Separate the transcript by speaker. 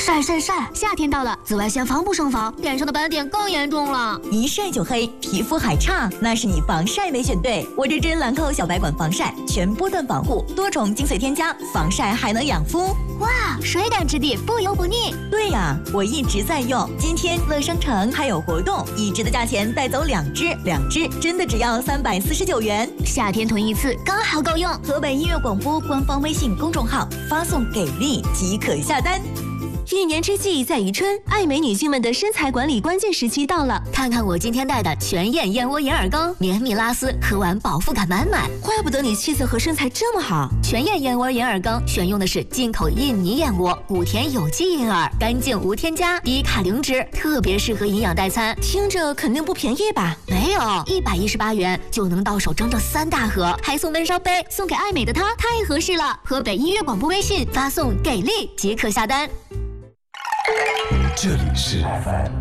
Speaker 1: 晒！夏天到了，紫外线防不胜防，脸上的斑点更严重了。
Speaker 2: 一晒就黑，皮肤还差，那是你防晒没选对。我这支兰蔻小白管防晒，全波段保护，多重精粹添加，防晒还能养肤。
Speaker 1: 哇，水感质地，不油不腻。
Speaker 2: 对呀，我一直在用。今天乐商城还有活动，一支的价钱带走2支，2支真的只要349元。
Speaker 1: 夏天囤一次刚好够用。
Speaker 2: 河北音乐广播官方微信公众号发送“给力”即可下单。
Speaker 3: 一年之计在于春，爱美女性们的身材管理关键时期到了。
Speaker 1: 看看我今天带的全燕燕窝银耳羹，绵密拉丝，喝完饱腹感满满。
Speaker 3: 怪不得你气色和身材这么好。
Speaker 1: 全燕燕窝银耳羹选用的是进口印尼燕窝，谷田有机银耳，干净无添加，低卡零脂，特别适合营养代餐。
Speaker 3: 听着肯定不便宜吧？
Speaker 1: 没有，118元就能到手整整3大盒，还送温烧杯，送给爱美的她太合适了。河北音乐广播微信发送“给力”即可下单。
Speaker 4: 这里是